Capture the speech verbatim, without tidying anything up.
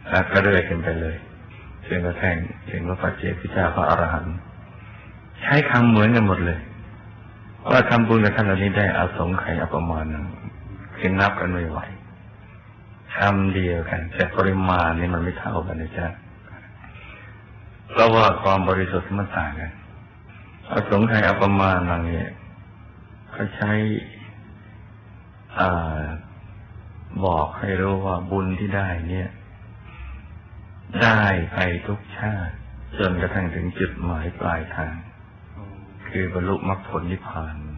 แล้วก็เรื่อยขึ้นไปเลยจนกระทั่งถึงพระปัจเจกพุทธเจ้าพระอรหันต์ใช้คำเหมือนกันหมดเลยว่าทำบุญกับท่านเหล่านี้ได้อาสงไขยอัปมาณคือนับกันไม่ไหวคำเดียวกันแต่ปริมาณนี่มันไม่เท่ากันนะจ๊ะเพราะว่าความบริสุทธิ์มันต่างกันอาสงไขยอัปมาณเนี่ยเขาใช้บอกให้รู้ว่าบุญที่ได้เนี่ยได้ไปทุกชาติจนกระทั่งถึงจุดหมายปลายทางคือบรรลุมรรคผลนิพพาน